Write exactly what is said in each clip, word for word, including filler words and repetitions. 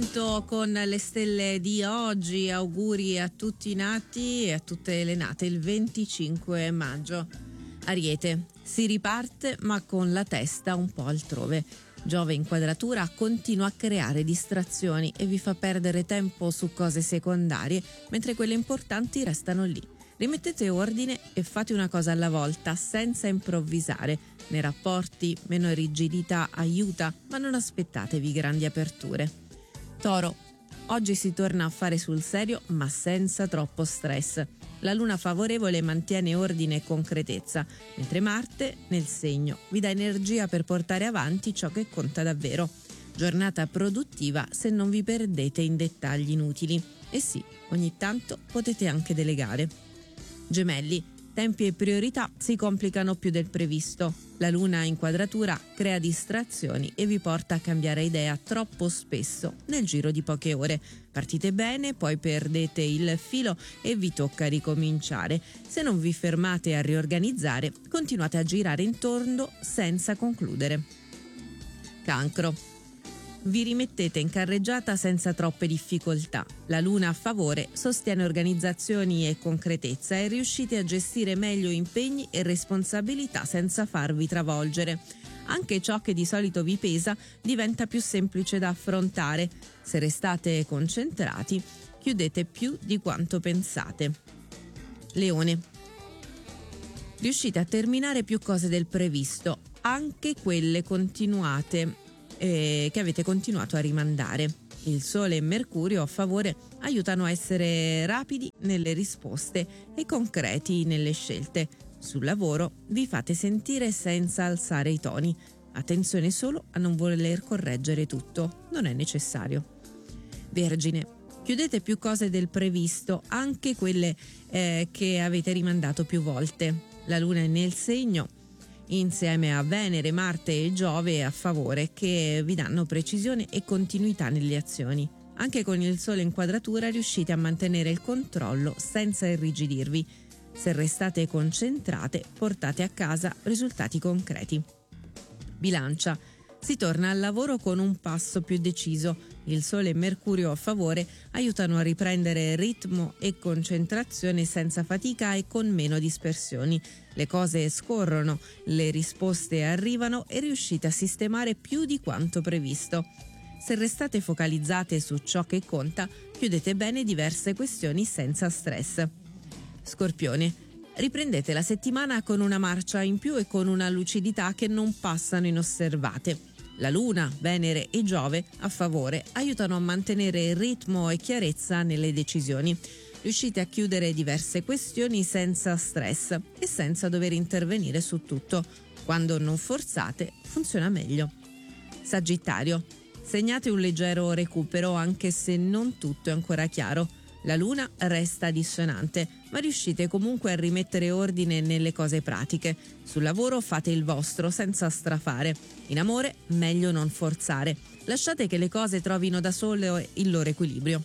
Con le stelle di oggi, auguri a tutti i nati e a tutte le nate il venticinque maggio. Ariete, si riparte ma con la testa un po' altrove. Giove in quadratura continua a creare distrazioni e vi fa perdere tempo su cose secondarie, mentre quelle importanti restano lì. Rimettete ordine e fate una cosa alla volta senza improvvisare. Nei rapporti meno rigidità aiuta, ma non aspettatevi grandi aperture. Toro, oggi si torna a fare sul serio ma senza troppo stress. La luna favorevole mantiene ordine e concretezza, mentre Marte nel segno vi dà energia per portare avanti ciò che conta davvero. Giornata produttiva se non vi perdete in dettagli inutili. E sì, ogni tanto potete anche delegare. Gemelli, tempi e priorità si complicano più del previsto. La luna in quadratura crea distrazioni e vi porta a cambiare idea troppo spesso nel giro di poche ore. Partite bene, poi perdete il filo e vi tocca ricominciare. Se non vi fermate a riorganizzare, continuate a girare intorno senza concludere. Cancro. Vi rimettete in carreggiata senza troppe difficoltà. La luna a favore sostiene organizzazioni e concretezza e riuscite a gestire meglio impegni e responsabilità senza farvi travolgere. Anche ciò che di solito vi pesa diventa più semplice da affrontare. Se restate concentrati, chiudete più di quanto pensate. Leone. Riuscite a terminare più cose del previsto, anche quelle continuate. Eh, che avete continuato a rimandare. Il Sole e Mercurio a favore aiutano a essere rapidi nelle risposte e concreti nelle scelte. Sul lavoro vi fate sentire senza alzare i toni. Attenzione solo a non voler correggere tutto, non è necessario. Vergine, chiudete più cose del previsto, anche quelle eh, che avete rimandato più volte. La Luna è nel segno, insieme a Venere, Marte e Giove a favore, che vi danno precisione e continuità nelle azioni. Anche con il Sole in quadratura riuscite a mantenere il controllo senza irrigidirvi. Se restate concentrate, portate a casa risultati concreti. Bilancia. Si torna al lavoro con un passo più deciso. Il Sole e Mercurio a favore aiutano a riprendere ritmo e concentrazione senza fatica e con meno dispersioni. Le cose scorrono, le risposte arrivano e riuscite a sistemare più di quanto previsto. Se restate focalizzate su ciò che conta, chiudete bene diverse questioni senza stress. Scorpione. Riprendete la settimana con una marcia in più e con una lucidità che non passano inosservate. La Luna, Venere e Giove a favore aiutano a mantenere ritmo e chiarezza nelle decisioni. Riuscite a chiudere diverse questioni senza stress e senza dover intervenire su tutto. Quando non forzate, funziona meglio. Sagittario. Segnate un leggero recupero anche se non tutto è ancora chiaro. La Luna resta dissonante, ma riuscite comunque a rimettere ordine nelle cose pratiche. Sul lavoro fate il vostro senza strafare. In amore, meglio non forzare. Lasciate che le cose trovino da sole il loro equilibrio.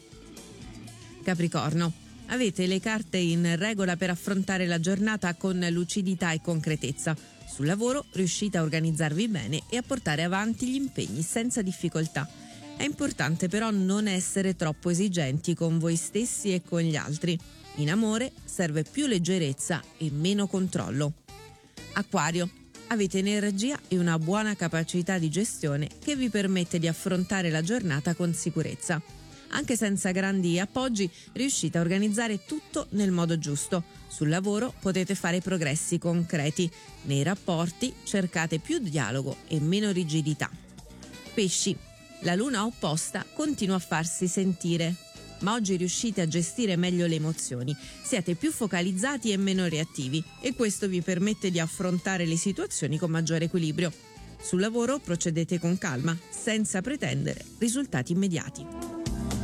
Capricorno. Avete le carte in regola per affrontare la giornata con lucidità e concretezza. Sul lavoro riuscite a organizzarvi bene e a portare avanti gli impegni senza difficoltà. È importante però non essere troppo esigenti con voi stessi e con gli altri. In amore serve più leggerezza e meno controllo. Acquario. Avete energia e una buona capacità di gestione che vi permette di affrontare la giornata con sicurezza. Anche senza grandi appoggi riuscite a organizzare tutto nel modo giusto. Sul lavoro potete fare progressi concreti. Nei rapporti cercate più dialogo e meno rigidità. Pesci. La luna opposta continua a farsi sentire, ma oggi riuscite a gestire meglio le emozioni, siete più focalizzati e meno reattivi e questo vi permette di affrontare le situazioni con maggiore equilibrio. Sul lavoro procedete con calma, senza pretendere risultati immediati.